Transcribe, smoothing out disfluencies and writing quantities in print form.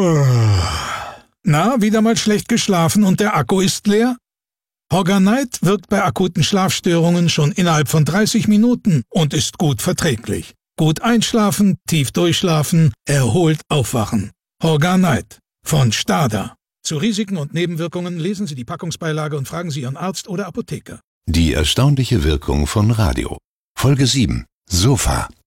Na, wieder mal schlecht geschlafen und der Akku ist leer? Horganite wirkt bei akuten Schlafstörungen schon innerhalb von 30 Minuten und ist gut verträglich. Gut einschlafen, tief durchschlafen, erholt aufwachen. Horganite von STADA. Zu Risiken und Nebenwirkungen lesen Sie die Packungsbeilage und fragen Sie Ihren Arzt oder Apotheker. Die erstaunliche Wirkung von Radio. Folge 7. Sofa.